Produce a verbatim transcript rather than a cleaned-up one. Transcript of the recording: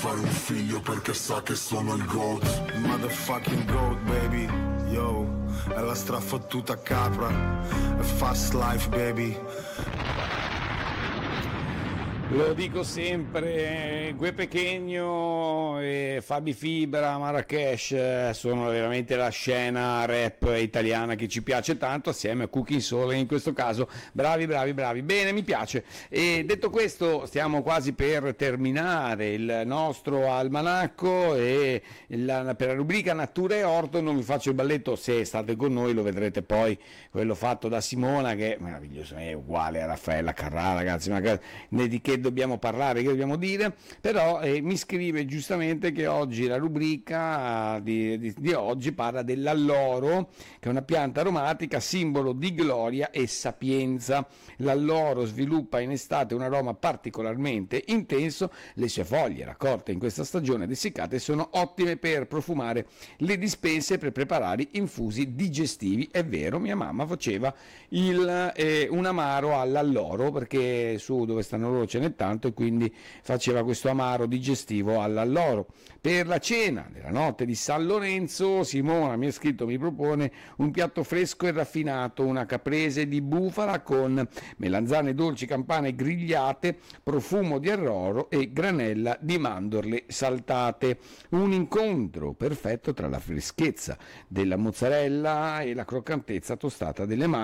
fare un figlio perché sa che sono il GOAT. Motherfucking GOAT, baby. Yo, è la strafottuta capra. È fast life, baby. Lo dico sempre, Gue Pequeno e Fabi Fibra, Marrakesh sono veramente la scena rap italiana che ci piace tanto, assieme a Cooking Soul in questo caso. Bravi, bravi, bravi. Bene, mi piace. E detto questo, stiamo quasi per terminare il nostro almanacco e la, per la rubrica Natura e Orto non vi faccio il balletto, se state con noi lo vedrete poi, quello fatto da Simona che è meraviglioso, è uguale a Raffaella Carrà, ragazzi, ma di che dobbiamo parlare, che dobbiamo dire, però eh, mi scrive giustamente che oggi la rubrica di, di, di oggi parla dell'alloro, che è una pianta aromatica simbolo di gloria e sapienza. L'alloro sviluppa in estate un aroma particolarmente intenso, le sue foglie raccolte in questa stagione dessiccate sono ottime per profumare le dispense per preparare infusi digestivi. È vero, mia mamma faceva il, eh, un amaro all'alloro, perché su dove stanno loro ce n'è tanto e quindi faceva questo amaro digestivo all'alloro. Per la cena della notte di San Lorenzo, Simona mi ha scritto, mi propone un piatto fresco e raffinato, una caprese di bufala con melanzane dolci, campane grigliate, profumo di arroro e granella di mandorle saltate. Un incontro perfetto tra la freschezza della mozzarella e la croccantezza tostata delle mandorle